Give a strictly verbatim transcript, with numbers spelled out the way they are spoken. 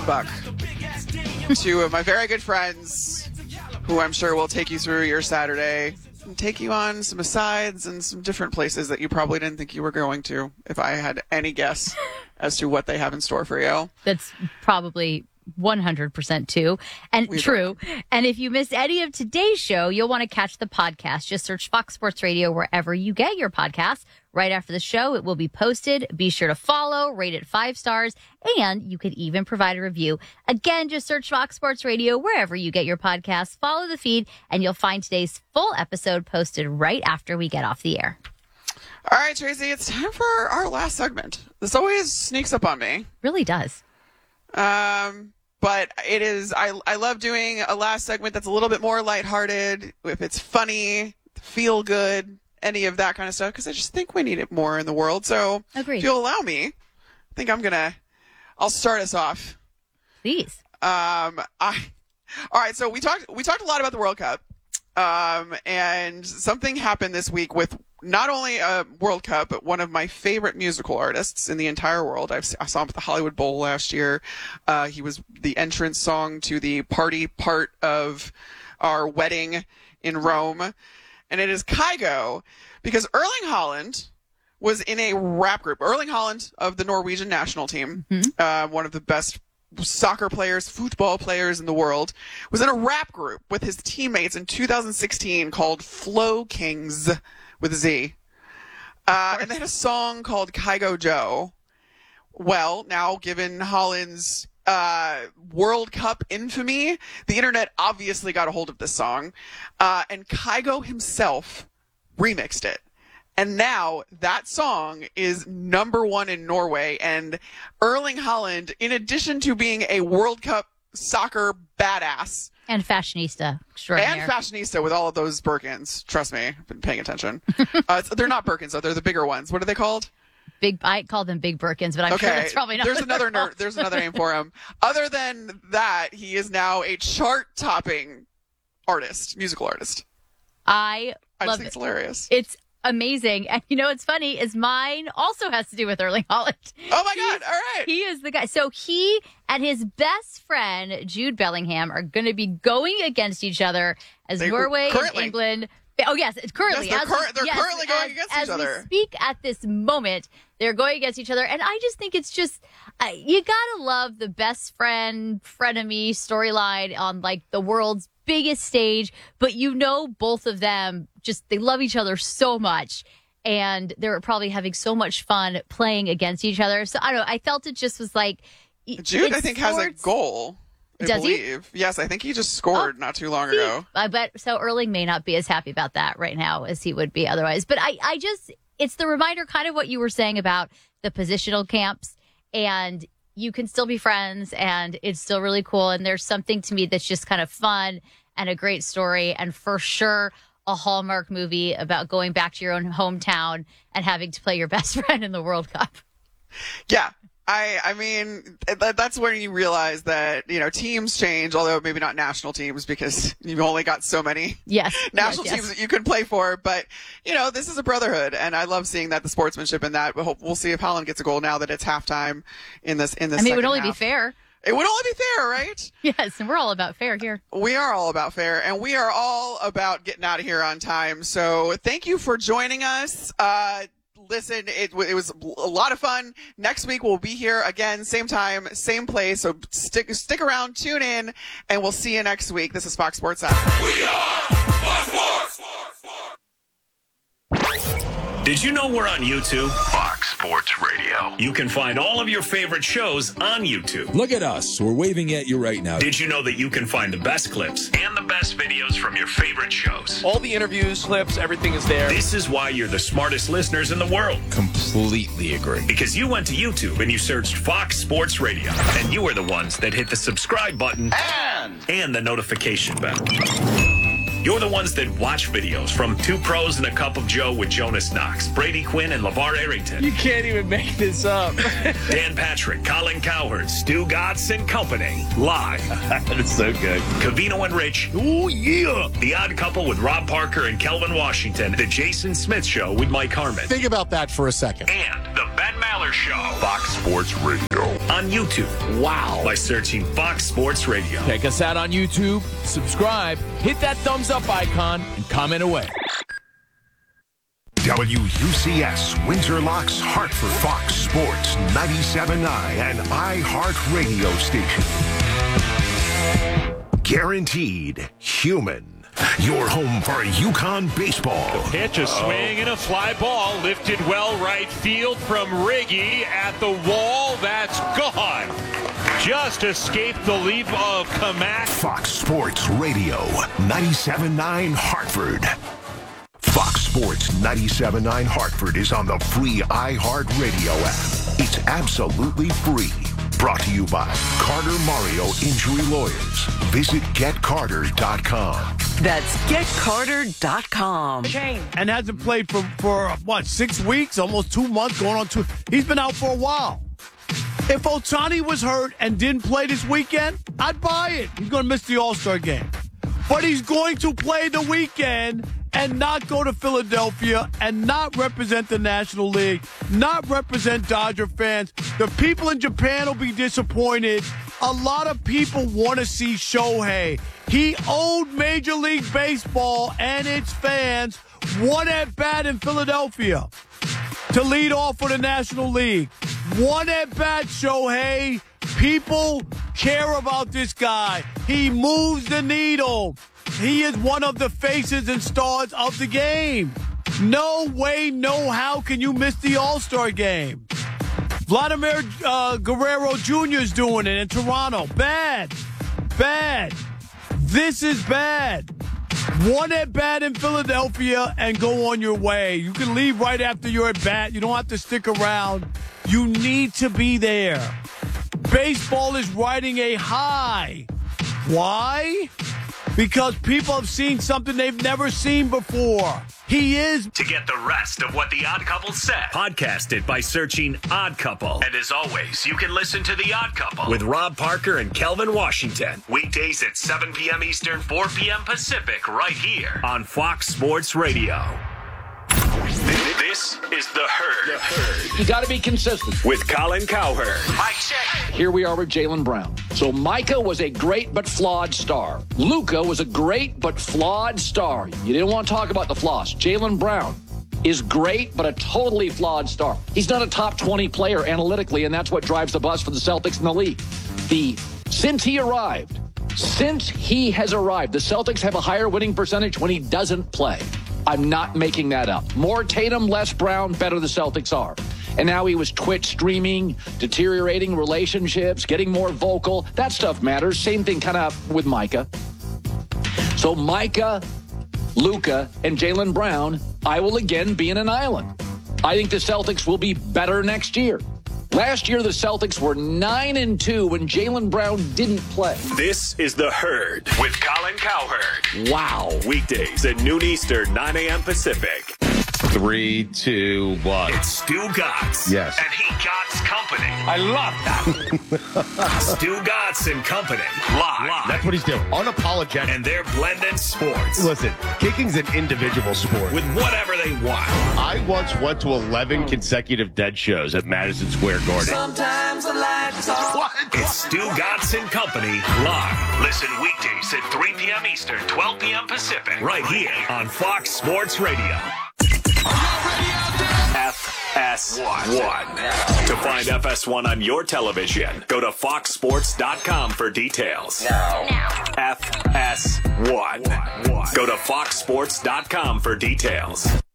Buck. Two of my very good friends who I'm sure will take you through your Saturday and take you on some asides and some different places that you probably didn't think you were going to, if I had any guess as to what they have in store for you. That's probably one hundred percent too, and We true. And if you missed any of today's show, you'll want to catch the podcast. Just search Fox Sports Radio wherever you get your podcasts. Right after the show, it will be posted. Be sure to follow, rate it five stars, and you could even provide a review. Again, just search Fox Sports Radio wherever you get your podcasts. Follow the feed, and you'll find today's full episode posted right after we get off the air. All right, Tracy, it's time for our last segment. This always sneaks up on me. Really does. Um, but it is, I, I love doing a last segment that's a little bit more lighthearted, if it's funny, feel good, any of that kind of stuff, because I just think we need it more in the world. So Agreed. if you'll allow me, I think I'm going to, I'll start us off. Please. Um, I, all right. So we talked, we talked a lot about the World Cup. Um, and something happened this week with not only a World Cup, but one of my favorite musical artists in the entire world. I've, I saw him at the Hollywood Bowl last year. Uh, he was the entrance song to the party part of our wedding in Rome. And it is Kygo, because Erling Haaland was in a rap group. Erling Haaland of the Norwegian national team, mm-hmm. uh, one of the best soccer players, football players in the world, was in a rap group with his teammates in two thousand sixteen called Flow Kings with a Z. Uh, and they had a song called Kygo Joe. Well, now given Haaland's uh, World Cup infamy, the internet obviously got a hold of this song. Uh, and Kygo himself remixed it. And now that song is number one in Norway. And Erling Haaland, in addition to being a World Cup soccer badass. And fashionista extraordinaire. And fashionista with all of those Birkins. Trust me, I've been paying attention. uh, they're not Birkins, though. They're the bigger ones. What are they called? Big. I call them big Birkins, but I'm okay. sure that's probably not There's what another they're ner- There's another name for him. Other than that, he is now a chart-topping artist, musical artist. I, I love just think it. it's hilarious. It's amazing. And you know what's funny is mine also has to do with Erling Haaland. Oh my God. All right. He is the guy. So he and his best friend, Jude Bellingham, are going to be going against each other as They- Norway currently. and England. Oh, yes, it's currently. Yes, they're as cur- they're yes, currently going as, against as each other. As we speak at this moment, they're going against each other. And I just think it's just, uh, you got to love the best friend, frenemy storyline on like the world's biggest stage. But you know, both of them just, they love each other so much. And they're probably having so much fun playing against each other. So I don't know. I felt it just was like. Jude, I think, sports. has a goal. I Does he? believe. Yes, I think he just scored Oh, not too long See, ago. I bet so. Erling may not be as happy about that right now as he would be otherwise. But I, I just, it's the reminder, kind of what you were saying about the positional camps, and you can still be friends, and it's still really cool. And there's something to me that's just kind of fun and a great story, and for sure a Hallmark movie about going back to your own hometown and having to play your best friend in the World Cup. Yeah. I I mean, that, that's when you realize that, you know, teams change, although maybe not national teams because you've only got so many yes, national yes, teams yes. that you can play for. But, you know, this is a brotherhood, and I love seeing that, the sportsmanship in that. We'll, we'll see if Haaland gets a goal now that it's halftime in this in this I mean, it would second only half. be fair. It would only be fair, right? Yes, and we're all about fair here. We are all about fair, and we are all about getting out of here on time. So thank you for joining us. Uh, listen, it, it was a lot of fun. Next week we'll be here again, same time, same place. So stick stick around, tune in, and we'll see you next week. This is Fox Sports Saturday. We are Fox Sports. Did you know we're on YouTube? Fox Sports Radio. You can find all of your favorite shows on YouTube. Look at us. We're waving at you right now. Did you know that you can find the best clips and the best videos from your favorite shows? All the interviews, clips, everything is there. This is why you're the smartest listeners in the world. Completely agree. Because you went to YouTube and you searched Fox Sports Radio. And you were the ones that hit the subscribe button And, and the notification bell. You're the ones that watch videos from Two Pros and a Cup of Joe with Jonas Knox, Brady Quinn, and LeVar Arrington. you can't even make this up. Dan Patrick, Colin Cowherd, Stu Gatz and Company. Live. That's so good. Cavino and Rich. Ooh, yeah. The Odd Couple with Rob Parker and Kelvin Washington. The Jason Smith Show with Mike Harmon. Think about that for a second. And the Ben Maller Show. Fox Sports Radio. On YouTube. Wow. By searching Fox Sports Radio. Check us out on YouTube, subscribe, hit that thumbs up icon, and comment away. W U C S Windsor Locks Hartford Fox Sports ninety-seven point nine and iHeart Radio Station. Guaranteed human. Your home for Yukon baseball. The pitch, a swing and a fly ball lifted well right field from Riggy at the wall. That's gone. Just escaped the leap of Kamak. Fox Sports Radio ninety-seven point nine Hartford. Fox Sports ninety-seven point nine Hartford is on the free iHeart Radio app. It's absolutely free. Brought to you by Carter Mario Injury Lawyers. Visit get carter dot com. That's get carter dot com. And hasn't played for, for, what, six weeks, almost two months, going on two. He's been out for a while. If Ohtani was hurt and didn't play this weekend, I'd buy it. He's going to miss the All-Star game. But he's going to play the weekend and not go to Philadelphia and not represent the National League, not represent Dodger fans. The people in Japan will be disappointed. A lot of people want to see Shohei. He owed Major League Baseball and its fans one at-bat in Philadelphia to lead off for the National League. One at-bat, Shohei. People care about this guy. He moves the needle. He is one of the faces and stars of the game. No way, no how can you miss the All-Star game. Vladimir uh, Guerrero Junior is doing it in Toronto. Bad. Bad. This is bad. One at-bat in Philadelphia and go on your way. You can leave right after your at-bat. You don't have to stick around. You need to be there. Baseball is riding a high. Why? Because people have seen something they've never seen before. He is. To get the rest of what The Odd Couple said, podcast it by searching Odd Couple. And as always, you can listen to The Odd Couple with Rob Parker and Kelvin Washington. Weekdays at seven p.m. Eastern, four p.m. Pacific, right here on Fox Sports Radio. This is The Herd. The Herd. You got to be consistent. With Colin Cowherd. Mike check. Here we are with Jaylen Brown. So Micah was a great but flawed star. Luka was a great but flawed star. You didn't want to talk about the flaws. Jaylen Brown is great but a totally flawed star. He's not a top twenty player analytically, and that's what drives the bus for the Celtics in the league. The since he arrived, since he has arrived, the Celtics have a higher winning percentage when he doesn't play. I'm not making that up. More Tatum, less Brown, better the Celtics are. And now he was Twitch streaming, deteriorating relationships, getting more vocal. That stuff matters. Same thing kind of with Micah. So Micah, Luka, and Jaylen Brown, I will again be in an island. I think the Celtics will be better next year. Last year, the Celtics were nine and two when Jaylen Brown didn't play. This is The Herd with Colin Cowherd. Wow. Weekdays at noon Eastern, nine a.m. Pacific. Three, two, one. It's Stu Gotts. Yes. And he Gotts Company. I love that. Stu Gotts and Company. Live. Live. That's what he's doing. Unapologetic. And they're blending sports. Listen, kicking's an individual sport. With whatever they want. I once went to eleven consecutive dead shows at Madison Square Garden. Sometimes the lights off. What? It's Stu Gotts and Company. Live. Listen weekdays at three p.m. Eastern, twelve p.m. Pacific. Right here on Fox Sports Radio. F S one. To find F S one on your television, go to fox sports dot com for details. Now. F S one. Go to fox sports dot com for details.